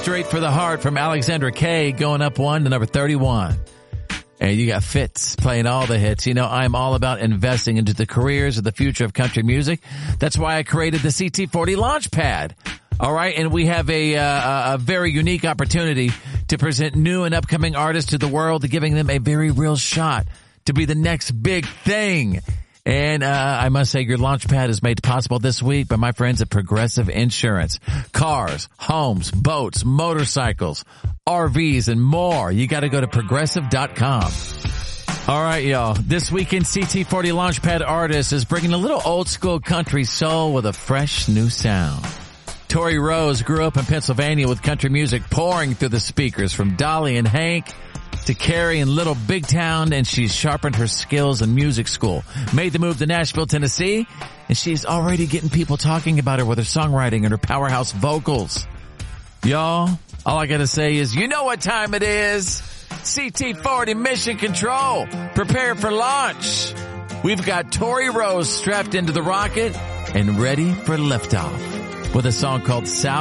Straight for the Heart from Alexandra Kay going up 1 to number 31. And you got Fitz playing all the hits. You know, I'm all about investing into the careers of the future of country music. That's why I created the CT40 Launchpad. All right. And we have a very unique opportunity to present new and upcoming artists to the world, giving them a very real shot to be the next big thing. And I must say your Launchpad is made possible this week by my friends at Progressive Insurance. Cars, homes, boats, motorcycles, RVs, and more. You got to go to Progressive.com. All right, y'all. This weekend, CT40 Launchpad Artist is bringing a little old school country soul with a fresh new sound. Tori Rose grew up in Pennsylvania with country music pouring through the speakers from Dolly and Hank to Carrie in Little Big Town, and she's sharpened her skills in music school. Made the move to Nashville, Tennessee, and she's already getting people talking about her with her songwriting and her powerhouse vocals. Y'all, all I gotta say is, you know what time it is. CT40 Mission Control. Prepare for launch. We've got Tori Rose strapped into the rocket and ready for liftoff with a song called South